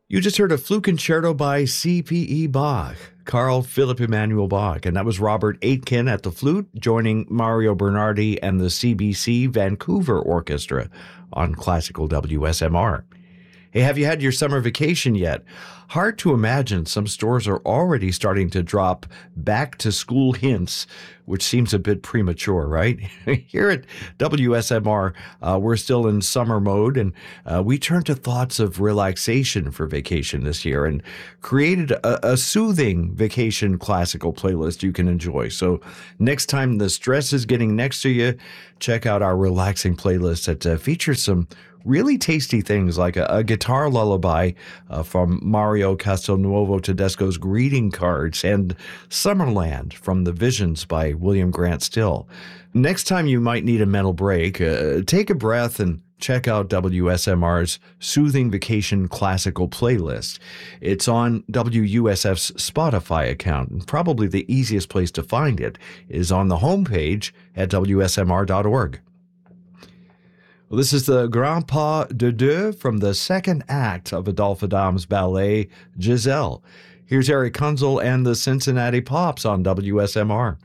You just heard a flute concerto by C.P.E. Bach, Carl Philipp Emanuel Bach, and that was Robert Aitken at the flute, joining Mario Bernardi and the CBC Vancouver Orchestra on classical WSMR. Hey, have you had your summer vacation yet? Hard to imagine some stores are already starting to drop back-to-school hints, which seems a bit premature, right? Here at WSMR, we're still in summer mode, and we turned to thoughts of relaxation for vacation this year and created a soothing vacation classical playlist you can enjoy. So next time the stress is getting next to you, check out our relaxing playlist that features some really tasty things like a guitar lullaby from Mario Castelnuovo Tedesco's Greeting Cards and Summerland from The Visions by William Grant Still. Next time you might need a mental break, take a breath and check out WSMR's Soothing Vacation Classical Playlist. It's on WUSF's Spotify account, and probably the easiest place to find it is on the homepage at WSMR.org. Well, this is the Grand Pas de Deux from the second act of Adolphe Adam's ballet, Giselle. Here's Eric Kunzel and the Cincinnati Pops on WSMR.